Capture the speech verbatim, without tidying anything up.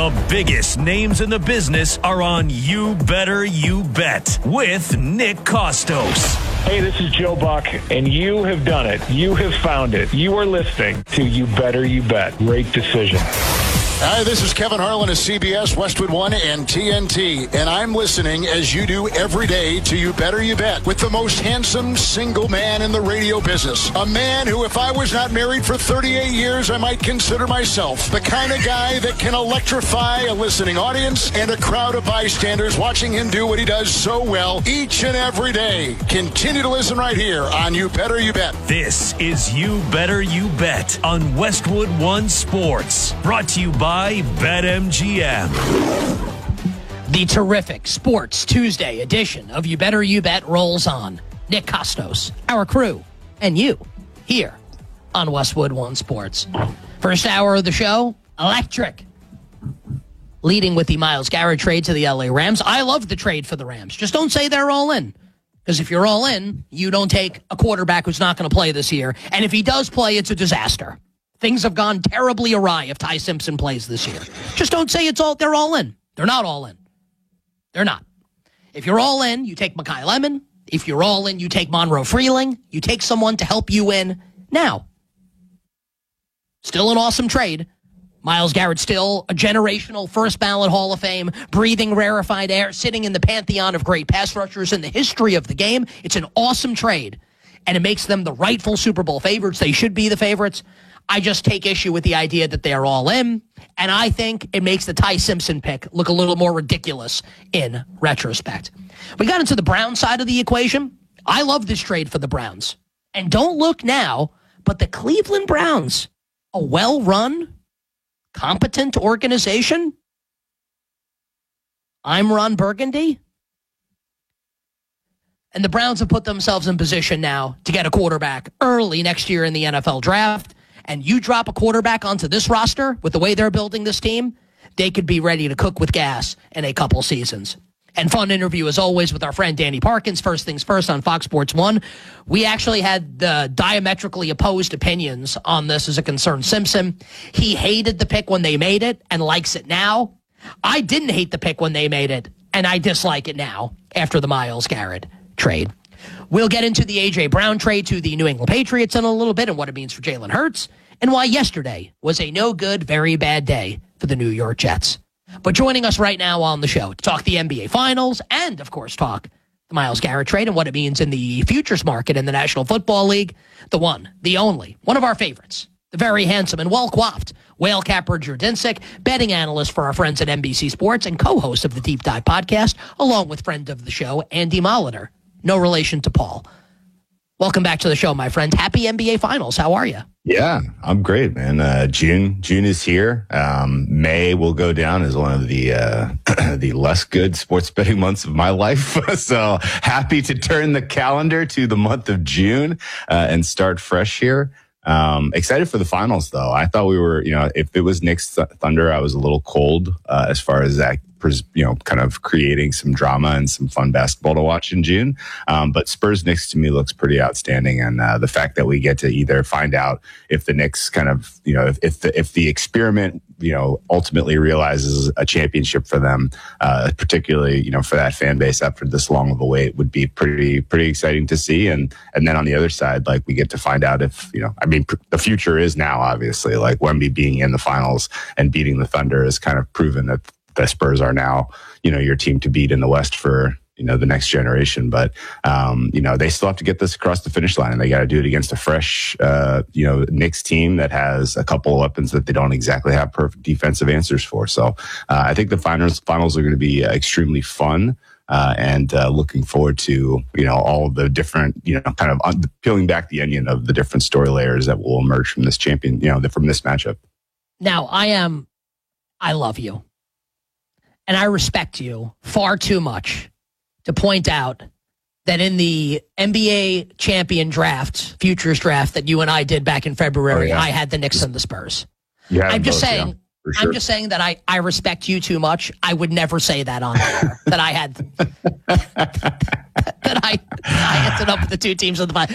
The biggest names in the business are on You Better You Bet with Nick Kostos. Hey, this is Joe Buck, and you have done it. You have found it. You are listening to You Better You Bet. Great decision. Hi, this is Kevin Harlan of C B S, Westwood One, and T N T, and I'm listening as you do every day to You Better You Bet with the most handsome single man in the radio business. A man who, if I was not married for thirty-eight years, I might consider myself the kind of guy that can electrify a listening audience and a crowd of bystanders watching him do what he does so well each and every day. Continue to listen right here on You Better You Bet. This is You Better You Bet on Westwood One Sports, brought to you by By BetMGM. The terrific Sports Tuesday edition of You Better You Bet rolls on. Nick Kostos, our crew, and you here on Westwood One Sports. First hour of the show, electric. Leading with the Myles Garrett trade to the L A Rams. I love the trade for the Rams. Just don't say they're all in. Because if you're all in, you don't take a quarterback who's not going to play this year. And if he does play, it's a disaster. Things have gone terribly awry if Ty Simpson plays this year. Just don't say it's all. They're all in. They're not all in. They're not. If you're all in, you take Mekhi Lemon. If you're all in, you take Monroe Freeling. You take someone to help you win now. Still an awesome trade. Myles Garrett still a generational first ballot Hall of Fame, breathing rarefied air, sitting in the pantheon of great pass rushers in the history of the game. It's an awesome trade, and it makes them the rightful Super Bowl favorites. They should be the favorites. I just take issue with the idea that they're all in, and I think it makes the Ty Simpson pick look a little more ridiculous in retrospect. We got into the Brown side of the equation. I love this trade for the Browns. And don't look now, but the Cleveland Browns, a well-run, competent organization. I'm Ron Burgundy. And the Browns have put themselves in position now to get a quarterback early next year in the N F L draft. And you drop a quarterback onto this roster with the way they're building this team, they could be ready to cook with gas in a couple seasons. And fun interview, as always, with our friend Danny Parkins, First Things First on Fox Sports one. We actually had the diametrically opposed opinions on this as it concerned Simpson. He hated the pick when they made it and likes it now. I didn't hate the pick when they made it, and I dislike it now after the Myles Garrett trade. We'll get into the A J. Brown trade to the New England Patriots in a little bit and what it means for Jalen Hurts and why yesterday was a no good, very bad day for the New York Jets. But joining us right now on the show to talk the N B A Finals and, of course, talk the Myles Garrett trade and what it means in the futures market in the National Football League, the one, the only, one of our favorites, the very handsome and well-coiffed whale capper Drew Dinsick, betting analyst for our friends at N B C Sports and co-host of the Deep Dive podcast, along with friend of the show, Andy Molitor. No relation to Paul. Welcome back to the show, my friend. Happy N B A Finals. How are you? Yeah, I'm great, man. Uh, June, June is here. Um, May will go down as one of the uh, the less good sports betting months of my life. So happy to turn the calendar to the month of June uh, and start fresh here. Um, excited for the finals, though. I thought we were, you know, if it was Knicks Th- Thunder, I was a little cold uh, as far as that, you know, kind of creating some drama and some fun basketball to watch in June. Um, but Spurs Knicks to me looks pretty outstanding. And uh, the fact that we get to either find out if the Knicks kind of, you know, if, if the, if the experiment, you know, ultimately realizes a championship for them, uh, particularly, you know, for that fan base after this long of a wait would be pretty, pretty exciting to see. And, and then on the other side, like we get to find out if, you know, I mean, pr- the future is now, obviously, like Wemby being in the finals and beating the Thunder has kind of proven that the Spurs are now, you know, your team to beat in the West for, you know, the next generation. But, um, you know, they still have to get this across the finish line, and they got to do it against a fresh, uh, you know, Knicks team that has a couple of weapons that they don't exactly have perfect defensive answers for. So uh, I think the finals finals are going to be uh, extremely fun. Uh, and uh, looking forward to, you know, all of the different, you know, kind of un- peeling back the onion of the different story layers that will emerge from this champion, you know, from this matchup. Now, I am, I love you. And I respect you far too much to point out that in the N B A champion draft, futures draft that you and I did back in February, oh, yeah. I had the Knicks and the Spurs. Yeah, I'm just both, saying, yeah, sure. I'm just saying that I, I respect you too much. I would never say that on air, that I had, that I, I ended up with the two teams of the five.